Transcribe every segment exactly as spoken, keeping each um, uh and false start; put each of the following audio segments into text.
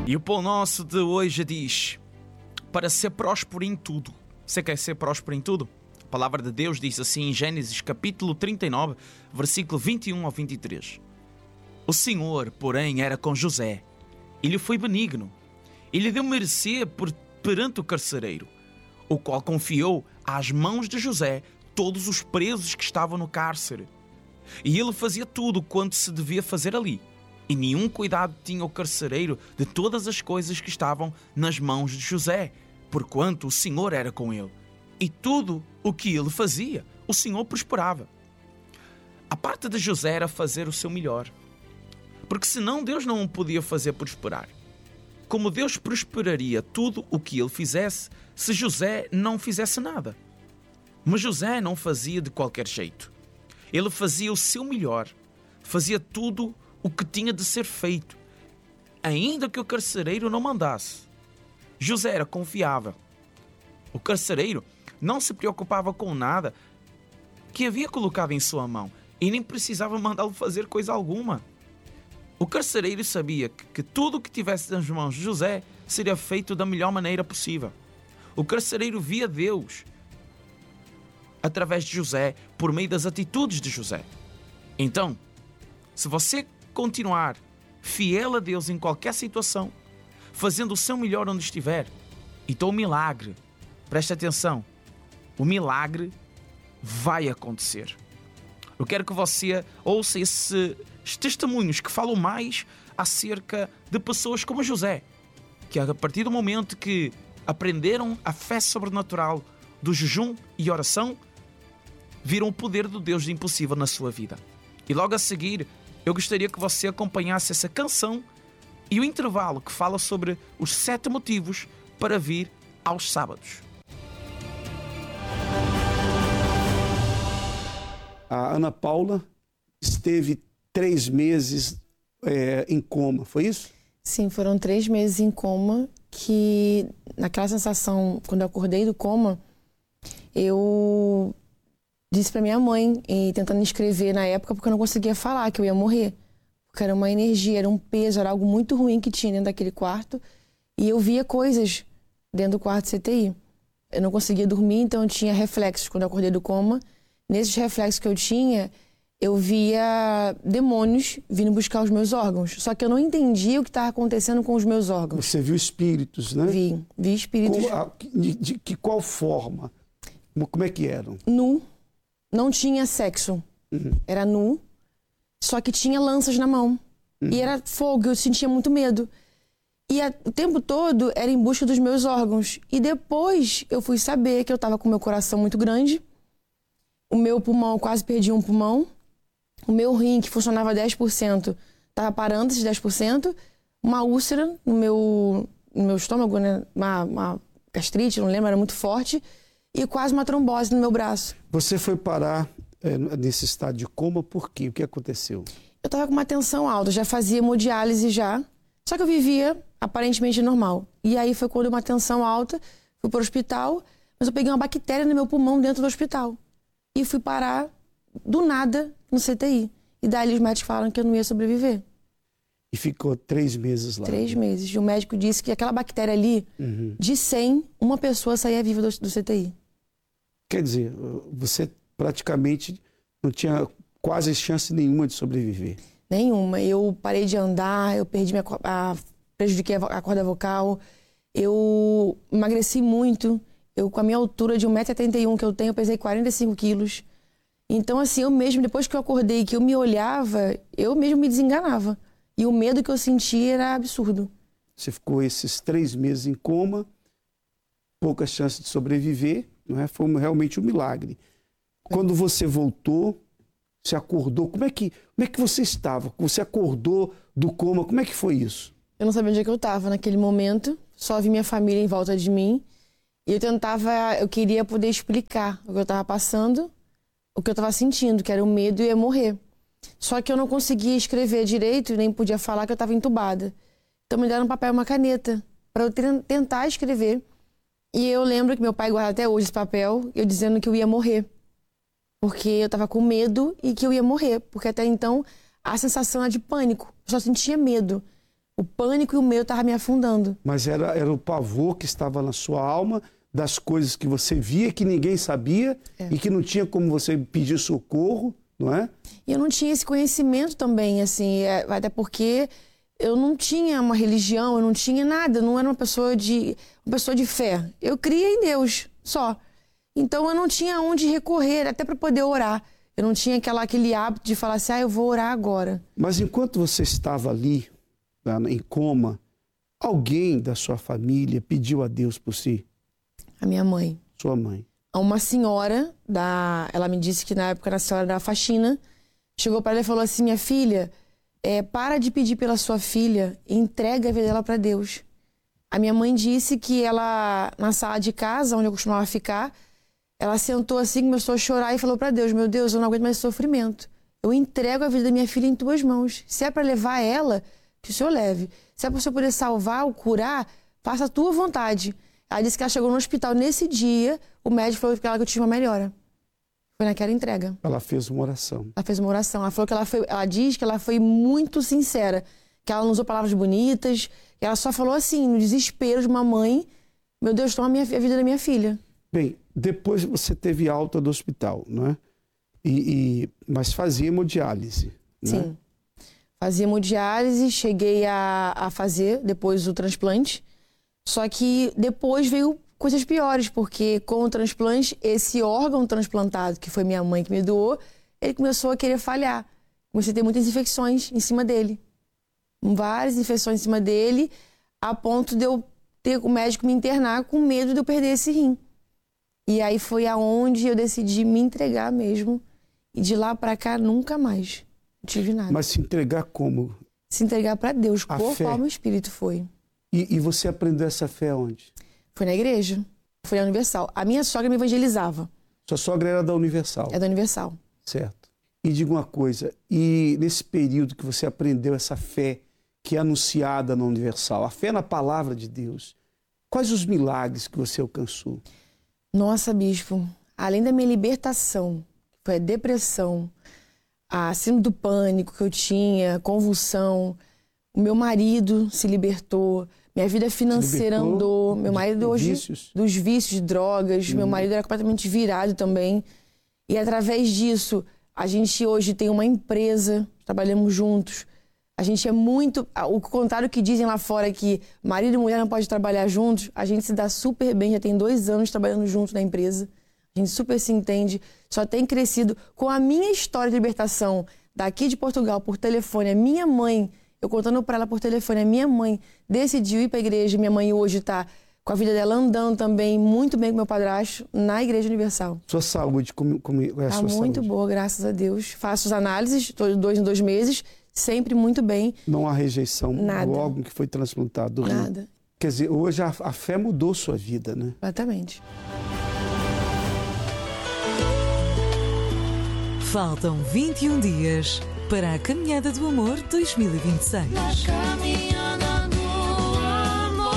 E o pão nosso de hoje diz: para ser próspero em tudo. Você quer ser próspero em tudo? A palavra de Deus diz assim em Gênesis capítulo trinta e nove, versículo vinte e um ao vinte e três. O Senhor, porém, era com José. Ele foi benigno. Ele deu mercê por, perante o carcereiro, o qual confiou às mãos de José todos os presos que estavam no cárcere. E ele fazia tudo quanto se devia fazer ali. E nenhum cuidado tinha o carcereiro de todas as coisas que estavam nas mãos de José, porquanto o Senhor era com ele. E tudo o que ele fazia, o Senhor prosperava. A parte de José era fazer o seu melhor, porque senão Deus não o podia fazer prosperar. Como Deus prosperaria tudo o que ele fizesse se José não fizesse nada? Mas José não fazia de qualquer jeito. Ele fazia o seu melhor, fazia tudo o que tinha de ser feito, ainda que o carcereiro não mandasse. José era confiável. O carcereiro não se preocupava com nada que havia colocado em sua mão e nem precisava mandá-lo fazer coisa alguma. O carcereiro sabia que, que tudo o que tivesse nas mãos de José seria feito da melhor maneira possível. O carcereiro via Deus através de José, por meio das atitudes de José. Então, se você continuar fiel a Deus em qualquer situação, fazendo o seu melhor onde estiver, então o milagre, preste atenção, o milagre vai acontecer. Eu quero que você ouça esses testemunhos que falam mais acerca de pessoas como José, que a partir do momento que aprenderam a fé sobrenatural do jejum e oração, viram o poder do Deus do impossível na sua vida. E logo a seguir, eu gostaria que você acompanhasse essa canção e o intervalo que fala sobre os sete motivos para vir aos sábados. A Ana Paula esteve três meses é, em coma, foi isso? Sim, foram três meses em coma, que naquela sensação, quando eu acordei do coma, eu disse para minha mãe, e tentando escrever na época, porque eu não conseguia falar que eu ia morrer. Porque era uma energia, era um peso, era algo muito ruim que tinha dentro daquele quarto. E eu via coisas dentro do quarto C T I. Eu não conseguia dormir, então eu tinha reflexos quando eu acordei do coma. Nesses reflexos que eu tinha, eu via demônios vindo buscar os meus órgãos. Só que eu não entendia o que estava acontecendo com os meus órgãos. Você viu espíritos, né? Vi, vi espíritos. Como, a, de, de, de qual forma? Como é que eram? Nu. Não tinha sexo. Uhum. Era nu. Só que tinha lanças na mão. Uhum. E era fogo, eu sentia muito medo. E a, o tempo todo era em busca dos meus órgãos. E depois eu fui saber que eu estava com o meu coração muito grande. O meu pulmão, eu quase perdi um pulmão. O meu rim, que funcionava dez por cento, estava parando esses dez por cento. Uma úlcera no meu, no meu estômago, né? Uma, uma gastrite, não lembro, era muito forte. E quase uma trombose no meu braço. Você foi parar é, nesse estado de coma por quê? O que aconteceu? Eu estava com uma tensão alta, já fazia hemodiálise já. Só que eu vivia aparentemente normal. E aí foi quando uma tensão alta, fui para o hospital, mas eu peguei uma bactéria no meu pulmão dentro do hospital. E fui parar do nada no C T I. E daí os médicos falaram que eu não ia sobreviver. E ficou três meses lá? Três né? meses. E o médico disse que aquela bactéria ali, uhum. de cem, uma pessoa saía viva do, do C T I. Quer dizer, você praticamente não tinha quase chance nenhuma de sobreviver? Nenhuma. Eu parei de andar, eu perdi minha, a, prejudiquei a corda vocal, eu emagreci muito. Eu, com a minha altura de um metro e setenta e um que eu tenho, eu pesei quarenta e cinco quilos. Então, assim, eu mesmo, depois que eu acordei, que eu me olhava, eu mesmo me desenganava. E o medo que eu sentia era absurdo. Você ficou esses três meses em coma, pouca chance de sobreviver, não é? Foi realmente um milagre. Quando você voltou, você acordou, como é que, como é que você estava? Você acordou do coma, como é que foi isso? Eu não sabia onde é que eu estava naquele momento, só vi minha família em volta de mim. E eu tentava, eu queria poder explicar o que eu estava passando, o que eu estava sentindo, que era o medo e ia morrer. Só que eu não conseguia escrever direito, nem podia falar que eu estava entubada. Então me deram um papel e uma caneta para eu tentar escrever. E eu lembro que meu pai guarda até hoje esse papel, eu dizendo que eu ia morrer. Porque eu estava com medo e que eu ia morrer. Porque até então a sensação era de pânico, eu só sentia medo. O pânico e o medo estavam me afundando. Mas era, era o pavor que estava na sua alma, das coisas que você via, que ninguém sabia, é. E que não tinha como você pedir socorro, não é? E eu não tinha esse conhecimento também, assim, é, até porque eu não tinha uma religião, eu não tinha nada, eu não era uma pessoa de, uma pessoa de fé. Eu cria em Deus, só. Então eu não tinha onde recorrer, até para poder orar. Eu não tinha aquela, aquele hábito de falar assim, ah, eu vou orar agora. Mas enquanto você estava ali, em coma, alguém da sua família pediu a Deus por si? A minha mãe. Sua mãe. Uma senhora, da, ela me disse que na época era a senhora da faxina, chegou para ela e falou assim, minha filha, é, para de pedir pela sua filha, entrega a vida dela para Deus. A minha mãe disse que ela, na sala de casa, onde eu costumava ficar, ela sentou assim, começou a chorar e falou para Deus, meu Deus, eu não aguento mais sofrimento. Eu entrego a vida da minha filha em tuas mãos. Se é para levar ela, que o Senhor leve. Se é para o Senhor poder salvar ou curar, faça a tua vontade. Ela disse que ela chegou no hospital nesse dia, o médico falou para ela que eu tinha uma melhora. Foi naquela entrega. Ela fez uma oração. Ela fez uma oração. Ela falou que ela foi, ela diz que ela foi muito sincera, que ela não usou palavras bonitas, que ela só falou assim, no desespero de uma mãe, meu Deus, toma a, minha, a vida da minha filha. Bem, depois você teve alta do hospital, não é? E, e, mas fazia hemodiálise, não é? Sim. Fazia hemodiálise, cheguei a, a fazer depois o transplante. Só que depois veio coisas piores, porque com o transplante, esse órgão transplantado, que foi minha mãe que me doou, ele começou a querer falhar. Comecei a ter muitas infecções em cima dele. Várias infecções em cima dele, a ponto de eu ter o médico me internar com medo de eu perder esse rim. E aí foi aonde eu decidi me entregar mesmo. E de lá pra cá, nunca mais. Não tive nada. Mas se entregar como? Se entregar para Deus, a corpo, fé. alma e espírito foi. E, e você aprendeu essa fé onde? Foi na igreja. Foi na Universal. A minha sogra me evangelizava. Sua sogra era da Universal? É da Universal. Certo. E diga uma coisa, e nesse período que você aprendeu essa fé que é anunciada na Universal, a fé na palavra de Deus, quais os milagres que você alcançou? Nossa, bispo, além da minha libertação, foi a depressão, a síndrome do pânico que eu tinha, convulsão, o meu marido se libertou, minha vida financeira andou, meu marido de hoje vícios? dos vícios de drogas, hum. meu marido era completamente virado também. E através disso, a gente hoje tem uma empresa, trabalhamos juntos. A gente é muito... O contrário que dizem lá fora que marido e mulher não podem trabalhar juntos, a gente se dá super bem, já tem dois anos trabalhando juntos na empresa. A gente super se entende, só tem crescido. Com a minha história de libertação daqui de Portugal por telefone, a minha mãe, eu contando para ela por telefone, a minha mãe decidiu ir para a igreja. Minha mãe hoje está com a vida dela andando também muito bem com meu padrasto na Igreja Universal. Sua saúde, como, como é a tá sua muito saúde? Boa, graças a Deus. Faço as análises, todos dois em dois meses, sempre muito bem. Não há rejeição Nada. do órgão que foi transplantado? Nada. Quer dizer, hoje a, a fé mudou sua vida, né? Exatamente. Faltam vinte e um dias para a Caminhada do Amor dois mil e vinte e seis. Na caminhada do amor.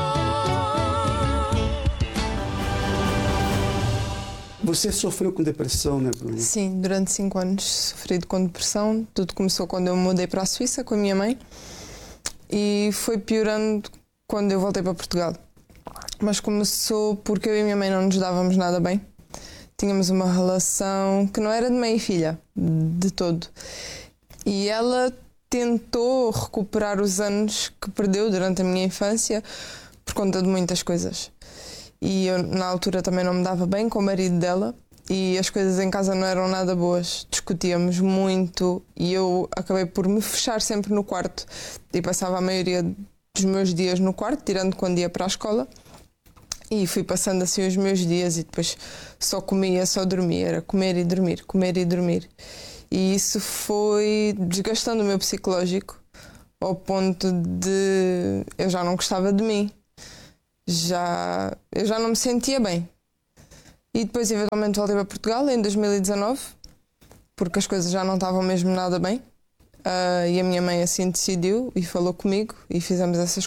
Você sofreu com depressão, né, Bruno? Sim, durante cinco anos sofri com depressão. Tudo começou quando eu me mudei para a Suíça com a minha mãe e foi piorando quando eu voltei para Portugal. Mas começou porque eu e a minha mãe não nos dávamos nada bem. Tínhamos uma relação que não era de mãe e filha, de todo. E ela tentou recuperar os anos que perdeu durante a minha infância por conta de muitas coisas. E eu, na altura, também não me dava bem com o marido dela e as coisas em casa não eram nada boas. Discutíamos muito e eu acabei por me fechar sempre no quarto e passava a maioria dos meus dias no quarto, tirando quando ia para a escola. E fui passando assim os meus dias e depois só comia, só dormia. Era comer e dormir, comer e dormir. E isso foi desgastando o meu psicológico ao ponto de eu já não gostava de mim. Já, eu já não me sentia bem. E depois eventualmente voltei para Portugal em dois mil e dezanove, porque as coisas já não estavam mesmo nada bem. Uh, e a minha mãe assim decidiu e falou comigo e fizemos essas